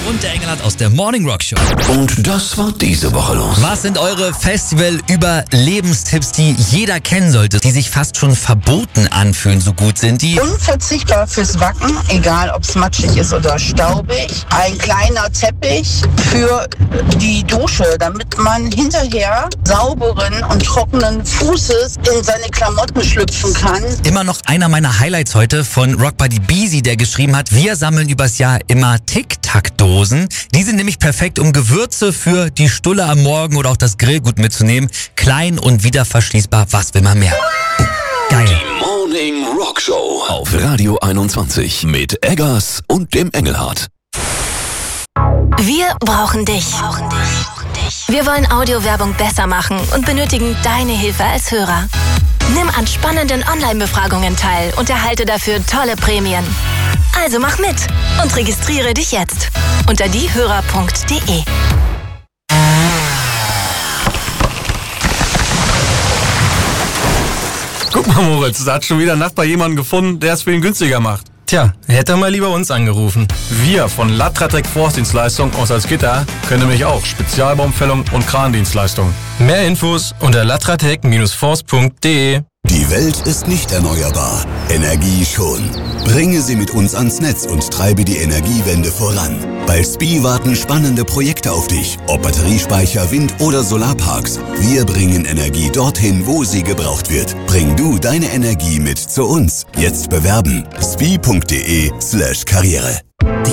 und der Engelhardt aus der Morning Rock Show. Und das war diese Woche los. Was sind eure Festival-Überlebenstipps, die jeder kennen sollte, die sich fast schon verboten anfühlen, so gut sind die? Unverzichtbar fürs Backen, egal ob es matschig ist oder staubig. Ein kleiner Teppich für die Dusche, damit man hinterher sauberen und trockenen Fußes in seine Klamotten schlüpfen kann. Immer noch einer meiner Highlights heute von Rock Buddy Beezy, der geschrieben hat, wir sammeln übers Jahr immer Tic-Tac-Dosen. Die sind nämlich perfekt, um Gewürze für die Stulle am Morgen oder auch das Grillgut mitzunehmen. Klein und wieder verschließbar, was will man mehr? Geil. Die Morning Rock Show auf Radio 21 mit Eggers und dem Engelhardt. Wir brauchen dich. Wir wollen Audiowerbung besser machen und benötigen deine Hilfe als Hörer. Nimm an spannenden Online-Befragungen teil und erhalte dafür tolle Prämien. Also mach mit und registriere dich jetzt unter diehörer.de. Guck mal, Moritz, da hat schon wieder ein Nachbar jemanden gefunden, der es für ihn günstiger macht. Tja, hätte er mal lieber uns angerufen. Wir von Latratec Forstdienstleistung aus Salzgitter können nämlich auch Spezialbaumfällung und Krandienstleistungen. Mehr Infos unter latratec-forst.de. Die Welt ist nicht erneuerbar, Energie schon. Bringe sie mit uns ans Netz und treibe die Energiewende voran. Bei SPIE warten spannende Projekte auf dich, ob Batteriespeicher, Wind- oder Solarparks. Wir bringen Energie dorthin, wo sie gebraucht wird. Bring du deine Energie mit zu uns. Jetzt bewerben. SPIE.de/Karriere